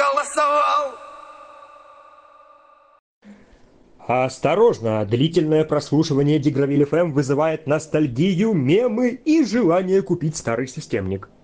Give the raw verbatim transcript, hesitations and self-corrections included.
голосовал. Осторожно, длительное прослушивание Дигровиль эф эм вызывает ностальгию, мемы и желание купить старый системник.